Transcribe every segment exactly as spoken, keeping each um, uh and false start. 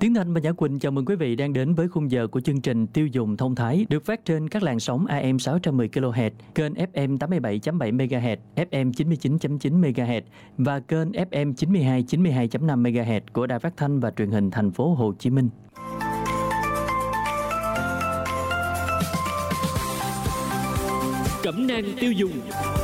Tiến Thanh và Nhã Quỳnh chào mừng quý vị đang đến với khung giờ của chương trình Tiêu dùng thông thái được phát trên các làn sóng a em sáu trăm mười ki lô héc, kênh ép em tám mươi bảy chấm bảy mê ga héc, ép em chín mươi chín chấm chín mê ga héc và kênh ép em chín mươi hai chín mươi hai chấm năm mê ga héc của Đài Phát thanh và Truyền hình Thành phố Hồ Chí Minh. Cẩm nang tiêu dùng.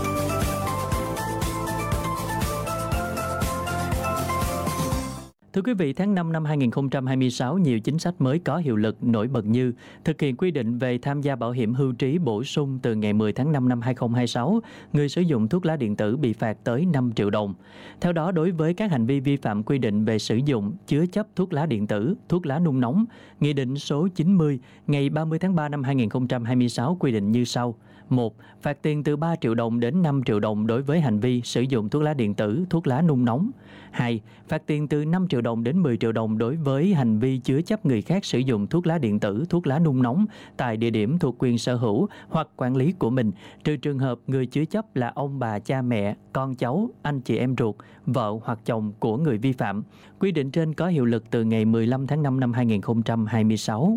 Thưa quý vị, tháng năm năm hai nghìn không trăm hai mươi sáu, nhiều chính sách mới có hiệu lực nổi bật như thực hiện quy định về tham gia bảo hiểm hưu trí bổ sung từ ngày mười tháng năm năm hai nghìn không trăm hai mươi sáu, người sử dụng thuốc lá điện tử bị phạt tới năm triệu đồng. Theo đó, đối với các hành vi vi phạm quy định về sử dụng, chứa chấp thuốc lá điện tử, thuốc lá nung nóng, Nghị định số chín mươi ngày ba mươi tháng ba năm hai nghìn không trăm hai mươi sáu quy định như sau. một. Phạt tiền từ ba triệu đồng đến năm triệu đồng đối với hành vi sử dụng thuốc lá điện tử, thuốc lá nung nóng. hai. Phạt tiền từ năm triệu đồng đến mười triệu đồng đối với hành vi chứa chấp người khác sử dụng thuốc lá điện tử, thuốc lá nung nóng tại địa điểm thuộc quyền sở hữu hoặc quản lý của mình, trừ trường hợp người chứa chấp là ông bà, cha mẹ, con cháu, anh chị em ruột, vợ hoặc chồng của người vi phạm. Quy định trên có hiệu lực từ ngày mười lăm tháng năm năm hai nghìn không trăm hai mươi sáu.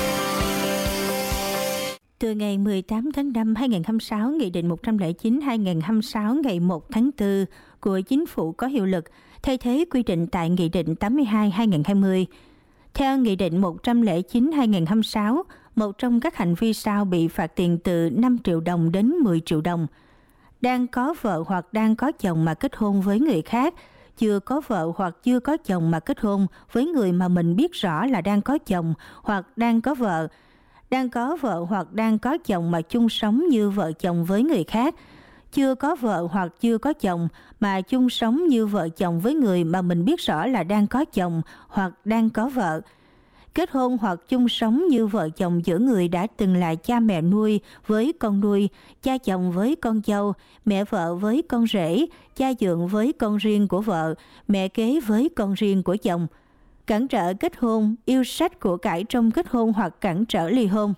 Từ ngày mười tám tháng năm năm hai nghìn không trăm hai mươi sáu, Nghị định một trăm lẻ chín hai nghìn không trăm hai mươi sáu ngày một tháng tư của Chính phủ có hiệu lực, thay thế quy định tại Nghị định tám mươi hai hai nghìn không trăm hai mươi. Theo Nghị định một trăm lẻ chín hai nghìn không trăm hai mươi sáu, một trong các hành vi sau bị phạt tiền từ năm triệu đồng đến mười triệu đồng. Đang có vợ hoặc đang có chồng mà kết hôn với người khác, chưa có vợ hoặc chưa có chồng mà kết hôn với người mà mình biết rõ là đang có chồng hoặc đang có vợ, đang có vợ hoặc đang có chồng mà chung sống như vợ chồng với người khác, chưa có vợ hoặc chưa có chồng mà chung sống như vợ chồng với người mà mình biết rõ là đang có chồng hoặc đang có vợ, kết hôn hoặc chung sống như vợ chồng giữa người đã từng là cha mẹ nuôi với con nuôi, cha chồng với con dâu, mẹ vợ với con rể, cha dượng với con riêng của vợ, mẹ kế với con riêng của chồng, cản trở kết hôn, yêu sách của cải trong kết hôn hoặc cản trở ly hôn.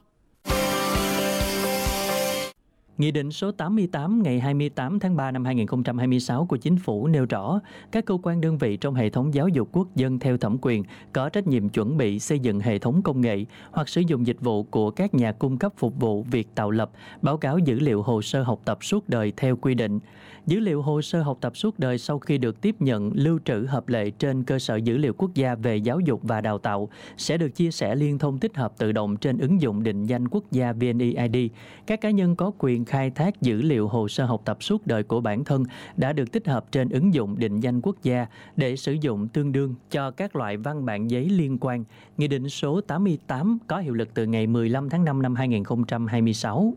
Nghị định số tám mươi tám ngày hai mươi tám tháng ba năm hai nghìn không trăm hai mươi sáu của Chính phủ nêu rõ, các cơ quan đơn vị trong hệ thống giáo dục quốc dân theo thẩm quyền có trách nhiệm chuẩn bị xây dựng hệ thống công nghệ hoặc sử dụng dịch vụ của các nhà cung cấp phục vụ việc tạo lập, báo cáo dữ liệu hồ sơ học tập suốt đời theo quy định. Dữ liệu hồ sơ học tập suốt đời sau khi được tiếp nhận, lưu trữ hợp lệ trên cơ sở dữ liệu quốc gia về giáo dục và đào tạo sẽ được chia sẻ liên thông tích hợp tự động trên ứng dụng định danh quốc gia vê en e i đê. Các cá nhân có quyền khai thác dữ liệu hồ sơ học tập suốt đời của bản thân đã được tích hợp trên ứng dụng định danh quốc gia để sử dụng tương đương cho các loại văn bản giấy liên quan. Nghị định số tám mươi tám có hiệu lực từ ngày mười lăm tháng năm năm hai nghìn không trăm hai mươi sáu.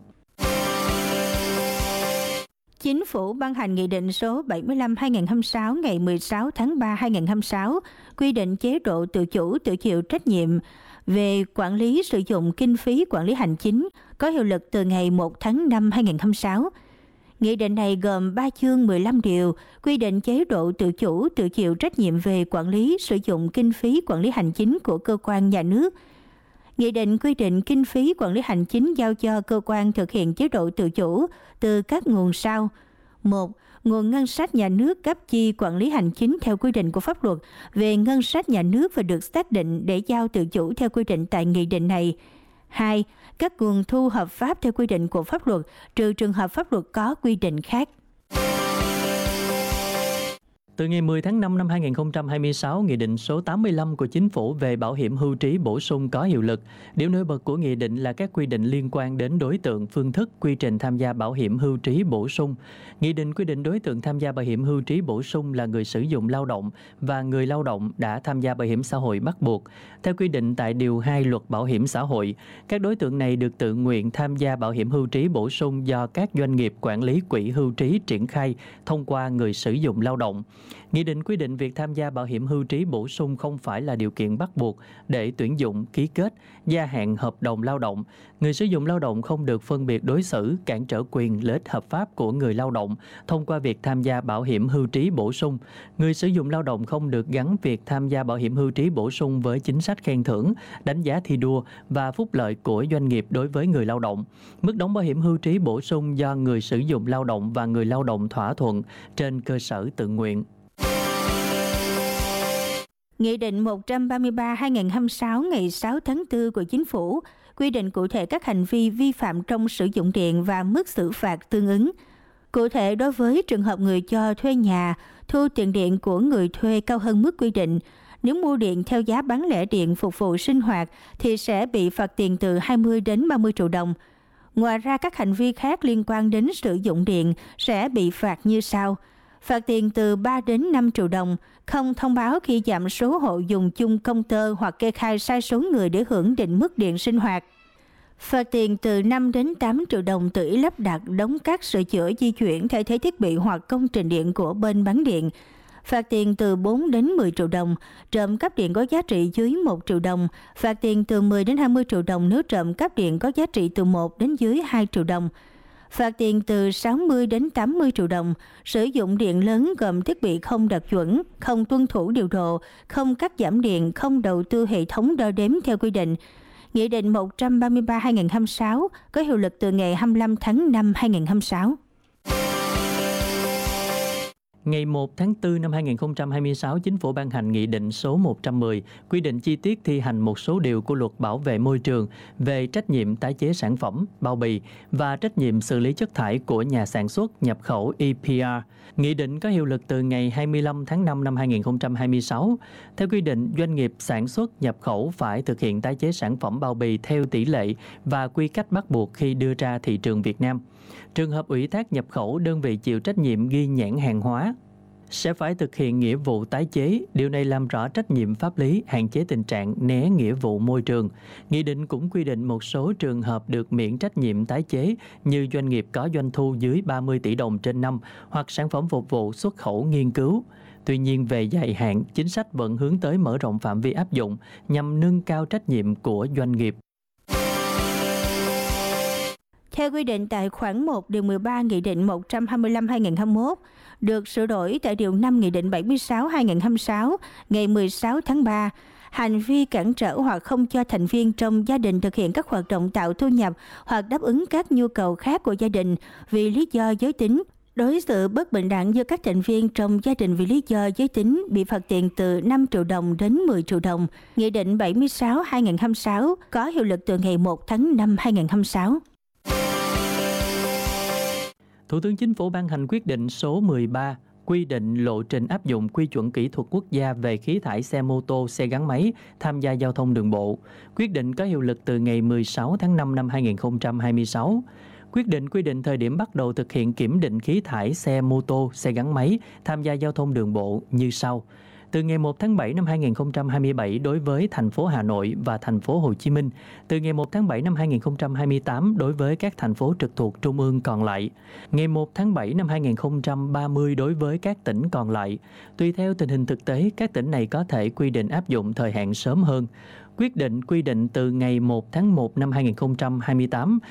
Chính phủ ban hành Nghị định số bảy mươi lăm hai nghìn không trăm sáu ngày mười sáu tháng ba hai nghìn không trăm sáu quy định chế độ tự chủ tự chịu trách nhiệm về quản lý sử dụng kinh phí quản lý hành chính có hiệu lực từ ngày một tháng năm hai nghìn không trăm sáu. Nghị định này gồm ba chương mười lăm điều quy định chế độ tự chủ tự chịu trách nhiệm về quản lý sử dụng kinh phí quản lý hành chính của cơ quan nhà nước. Nghị định quy định kinh phí quản lý hành chính giao cho cơ quan thực hiện chế độ tự chủ từ các nguồn sau. một. Nguồn ngân sách nhà nước cấp chi quản lý hành chính theo quy định của pháp luật về ngân sách nhà nước và được xác định để giao tự chủ theo quy định tại nghị định này. hai. Các nguồn thu hợp pháp theo quy định của pháp luật, trừ trường hợp pháp luật có quy định khác. Từ ngày mười tháng năm năm hai nghìn không trăm hai mươi sáu, Nghị định số tám mươi lăm của Chính phủ về bảo hiểm hưu trí bổ sung có hiệu lực. Điểm nổi bật của nghị định là các quy định liên quan đến đối tượng, phương thức, quy trình tham gia bảo hiểm hưu trí bổ sung. Nghị định quy định đối tượng tham gia bảo hiểm hưu trí bổ sung là người sử dụng lao động và người lao động đã tham gia bảo hiểm xã hội bắt buộc. Theo quy định tại Điều hai Luật Bảo hiểm xã hội, các đối tượng này được tự nguyện tham gia bảo hiểm hưu trí bổ sung do các doanh nghiệp quản lý quỹ hưu trí triển khai thông qua người sử dụng lao động. Nghị định quy định việc tham gia bảo hiểm hưu trí bổ sung không phải là điều kiện bắt buộc để tuyển dụng, ký kết, gia hạn hợp đồng lao động. Người sử dụng lao động không được phân biệt đối xử, cản trở quyền lợi ích hợp pháp của người lao động thông qua việc tham gia bảo hiểm hưu trí bổ sung. Người sử dụng lao động không được gắn việc tham gia bảo hiểm hưu trí bổ sung với chính sách khen thưởng, đánh giá thi đua và phúc lợi của doanh nghiệp đối với người lao động. Mức đóng bảo hiểm hưu trí bổ sung do người sử dụng lao động và người lao động thỏa thuận trên cơ sở tự nguyện. Nghị định một trăm ba mươi ba trên hai nghìn không trăm hai mươi sáu ngày sáu tháng tư của Chính phủ quy định cụ thể các hành vi vi phạm trong sử dụng điện và mức xử phạt tương ứng. Cụ thể, đối với trường hợp người cho thuê nhà thu tiền điện của người thuê cao hơn mức quy định, nếu mua điện theo giá bán lẻ điện phục vụ sinh hoạt thì sẽ bị phạt tiền từ hai mươi đến ba mươi triệu đồng. Ngoài ra, các hành vi khác liên quan đến sử dụng điện sẽ bị phạt như sau. Phạt tiền từ ba đến năm triệu đồng, không thông báo khi giảm số hộ dùng chung công tơ hoặc kê khai sai số người để hưởng định mức điện sinh hoạt. Phạt tiền từ năm đến tám triệu đồng tùy ý lắp đặt, đóng cát, sửa chữa, di chuyển, thay thế thiết bị hoặc công trình điện của bên bán điện. Phạt tiền từ bốn đến mười triệu đồng, trộm cắp điện có giá trị dưới một triệu đồng. Phạt tiền từ mười đến hai mươi triệu đồng nếu trộm cắp điện có giá trị từ một đến dưới hai triệu đồng. Phạt tiền từ sáu mươi đến tám mươi triệu đồng, sử dụng điện lớn gồm thiết bị không đạt chuẩn, không tuân thủ điều độ, không cắt giảm điện, không đầu tư hệ thống đo đếm theo quy định. Nghị định một trăm ba mươi ba trên hai nghìn không trăm hai mươi sáu có hiệu lực từ ngày hai mươi lăm tháng năm năm hai nghìn không trăm hai mươi sáu. Ngày một tháng tư năm hai nghìn không trăm hai mươi sáu, Chính phủ ban hành Nghị định số một trăm mười quy định chi tiết thi hành một số điều của Luật Bảo vệ môi trường về trách nhiệm tái chế sản phẩm, bao bì và trách nhiệm xử lý chất thải của nhà sản xuất, nhập khẩu E P R. Nghị định có hiệu lực từ ngày hai mươi lăm tháng năm năm hai nghìn không trăm hai mươi sáu. Theo quy định, doanh nghiệp sản xuất, nhập khẩu phải thực hiện tái chế sản phẩm bao bì theo tỷ lệ và quy cách bắt buộc khi đưa ra thị trường Việt Nam. Trường hợp ủy thác nhập khẩu, đơn vị chịu trách nhiệm ghi nhãn hàng hóa sẽ phải thực hiện nghĩa vụ tái chế. Điều này làm rõ trách nhiệm pháp lý, hạn chế tình trạng né nghĩa vụ môi trường. Nghị định cũng quy định một số trường hợp được miễn trách nhiệm tái chế như doanh nghiệp có doanh thu dưới ba mươi tỷ đồng trên năm hoặc sản phẩm phục vụ xuất khẩu nghiên cứu. Tuy nhiên, về dài hạn, chính sách vẫn hướng tới mở rộng phạm vi áp dụng nhằm nâng cao trách nhiệm của doanh nghiệp. Theo quy định tại khoản một điều mười ba Nghị định một trăm hai mươi lăm trên hai nghìn không trăm hai mươi mốt, được sửa đổi tại điều năm Nghị định bảy mươi sáu trên hai nghìn không trăm hai mươi sáu ngày mười sáu tháng ba, hành vi cản trở hoặc không cho thành viên trong gia đình thực hiện các hoạt động tạo thu nhập hoặc đáp ứng các nhu cầu khác của gia đình vì lý do giới tính, đối xử bất bình đẳng giữa các thành viên trong gia đình vì lý do giới tính bị phạt tiền từ năm triệu đồng đến mười triệu đồng. Nghị định bảy mươi sáu trên hai nghìn không trăm lẻ sáu có hiệu lực từ ngày một tháng năm năm hai nghìn không trăm lẻ sáu. Thủ tướng Chính phủ ban hành quyết định số mười ba quy định lộ trình áp dụng quy chuẩn kỹ thuật quốc gia về khí thải xe mô tô, xe gắn máy tham gia giao thông đường bộ. Quyết định có hiệu lực từ ngày mười sáu tháng năm năm hai nghìn không trăm hai mươi sáu. Quyết định quy định thời điểm bắt đầu thực hiện kiểm định khí thải xe mô tô, xe gắn máy tham gia giao thông đường bộ như sau. Từ ngày một tháng bảy năm hai nghìn không trăm hai mươi bảy đối với thành phố Hà Nội và thành phố Hồ Chí Minh, từ ngày một tháng bảy năm hai nghìn không trăm hai mươi tám đối với các thành phố trực thuộc trung ương còn lại, ngày một tháng bảy năm hai nghìn không trăm ba mươi đối với các tỉnh còn lại. Tùy theo tình hình thực tế, các tỉnh này có thể quy định áp dụng thời hạn sớm hơn. Quyết định quy định từ ngày một tháng một năm hai nghìn không trăm hai mươi tám